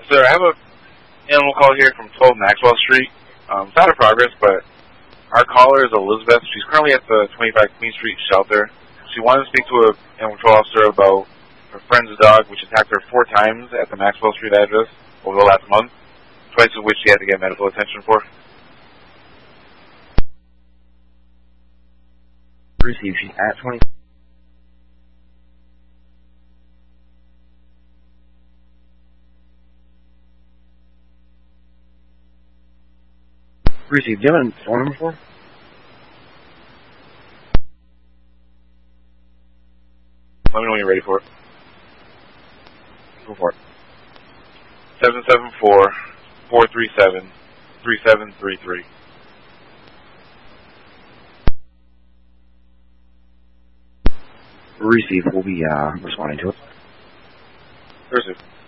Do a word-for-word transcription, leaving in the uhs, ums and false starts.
Sir, I have a animal call here from twelve Maxwell Street. Um, it's out of progress, but our caller is Elizabeth. She's currently at the twenty-five Queen Street shelter. She wanted to speak to an animal control officer about her friend's dog, which attacked her four times at the Maxwell Street address over the last month, twice of which she had to get medical attention for. Receive. She's at twenty. Receive. Do you have a phone number for her? Let me know when you're ready for it. Go for it. seven seven four, four three seven, three seven three three. Receive. We'll be uh, responding to it. Receive.